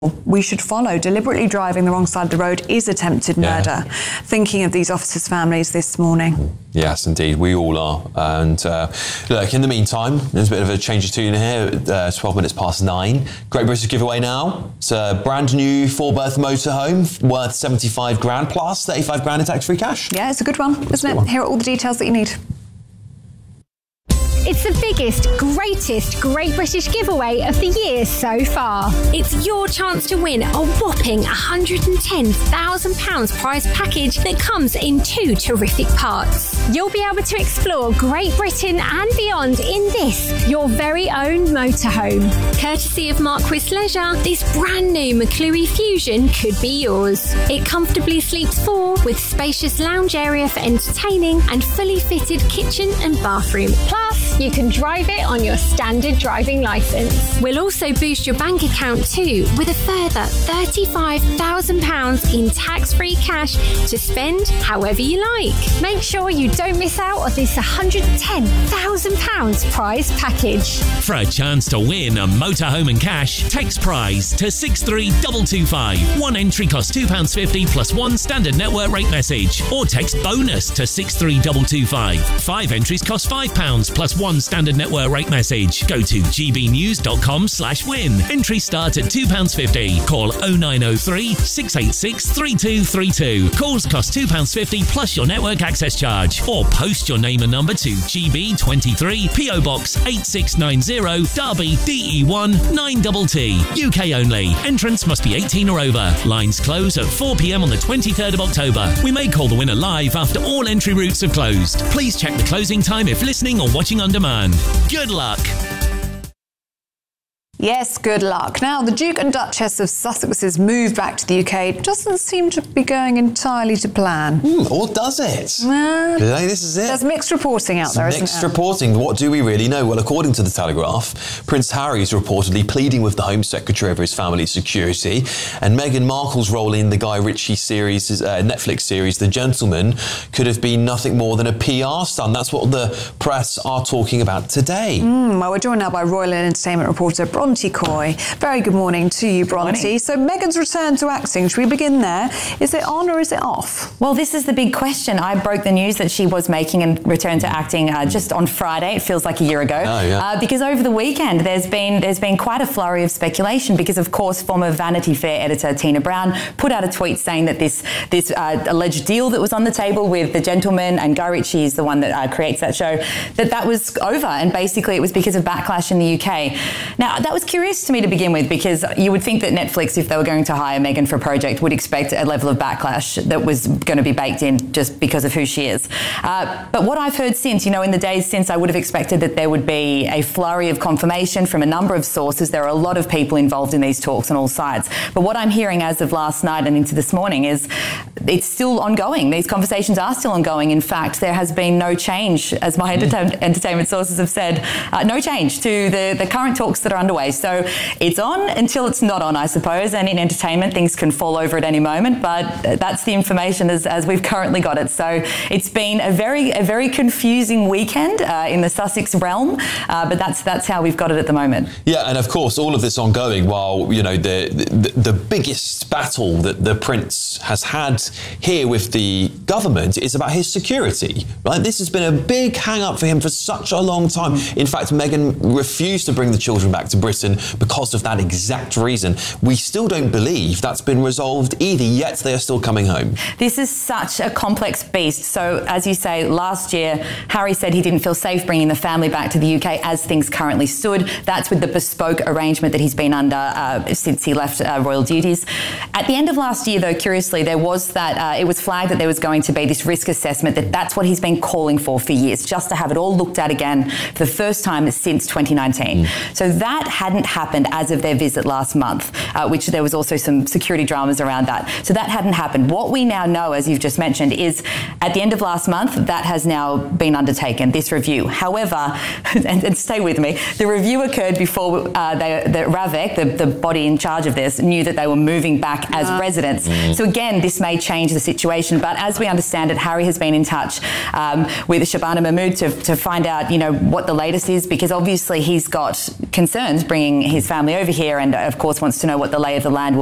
we should follow. Deliberately driving the wrong side of the road is attempted murder. Thinking of these officers' families this morning. Yes, indeed, we all are. And look, in the meantime, there's a bit of a change of tune here. 12 minutes past 9. Great British giveaway now. It's a brand new 4-berth motorhome worth 75 grand plus 35 grand in tax-free cash. Yeah, it's a good one, isn't it? Here are all the details that you need. It's the biggest, greatest Great British giveaway of the year so far. It's your chance to win a whopping £110,000 prize package that comes in 2 terrific parts. You'll be able to explore Great Britain and beyond in this, your very own motorhome. Courtesy of Marquis Leisure, this brand new McClure Fusion could be yours. It comfortably sleeps 4 with spacious lounge area for entertaining and fully fitted kitchen and bathroom. Plus, you can drive it on your standard driving licence. We'll also boost your bank account too with a further £35,000 in tax-free cash to spend however you like. Make sure you don't miss out on this £110,000 prize package. For a chance to win a motorhome and cash, text prize to 63225. One entry costs £2.50 plus 1 standard network rate message, or text bonus to 63225. 5 entries cost £5 plus 1 standard network rate message. Go to gbnews.com/win. Entries start at £2.50. Call 0903 686 3232. Calls cost £2.50 plus your network access charge. Or post your name and number to GB23 PO Box 8690 Derby DE1 9TT. UK only. Entrance must be 18 or over. Lines close at 4 p.m. on the 23rd of October. We may call the winner live after all entry routes have closed. Please check the closing time if listening or watching on demand. Good luck. Yes, good luck. Now, the Duke and Duchess of Sussex's move back to the UK doesn't seem to be going entirely to plan. Or does it? This is it. There's mixed reporting out there, isn't there? Mixed reporting. What do we really know? Well, according to The Telegraph, Prince Harry is reportedly pleading with the Home Secretary over his family's security, and Meghan Markle's role in the Guy Ritchie series, Netflix series, The Gentleman, could have been nothing more than a PR stunt. That's what the press are talking about today. Well, we're joined now by Royal and Entertainment reporter Bronte Coy. Very good morning to you, Bronte. So Meghan's return to acting, should we begin there? Is it on or is it off? Well, this is the big question. I broke the news that she was making a return to acting just on Friday. It feels like a year ago. Because over the weekend there's been quite a flurry of speculation because, of course, former Vanity Fair editor Tina Brown put out a tweet saying that this alleged deal that was on the table with The Gentleman, and Guy Ritchie is the one that creates that show, that was over, and basically it was because of backlash in the UK. Now, that was curious to me to begin with, because you would think that Netflix, if they were going to hire Meghan for a project, would expect a level of backlash that was going to be baked in just because of who she is. But what I've heard since, in the days since, I would have expected that there would be a flurry of confirmation from a number of sources. There are a lot of people involved in these talks on all sides. But what I'm hearing as of last night and into this morning is it's still ongoing. These conversations are still ongoing. In fact, there has been no change, as my entertainment sources have said, no change to the current talks that are underway. So it's on until it's not on, I suppose. And in entertainment, things can fall over at any moment. But that's the information as we've currently got it. So it's been a very confusing weekend in the Sussex realm. But that's how we've got it at the moment. Yeah, and of course, all of this ongoing while the biggest battle that the Prince has had here with the government is about his security. Right, this has been a big hang-up for him for such a long time. In fact, Meghan refused to bring the children back to Britain because of that exact reason. We still don't believe that's been resolved either, yet they are still coming home. This is such a complex beast. So, as you say, last year, Harry said he didn't feel safe bringing the family back to the UK as things currently stood. That's with the bespoke arrangement that he's been under since he left royal duties. At the end of last year, though, curiously, there was that, it was flagged that there was going to be this risk assessment, that's what he's been calling for years, just to have it all looked at again for the first time since 2019. So that hadn't happened as of their visit last month, which there was also some security dramas around that. So that hadn't happened. What we now know, as you've just mentioned, is at the end of last month, that has now been undertaken, this review. However, and stay with me, the review occurred before the RAVEC, the body in charge of this, knew that they were moving back as residents. So again, this may change change the situation. But as we understand it, Harry has been in touch with Shabana Mahmood to find out, what the latest is, because obviously he's got concerns bringing his family over here, and of course wants to know what the lay of the land will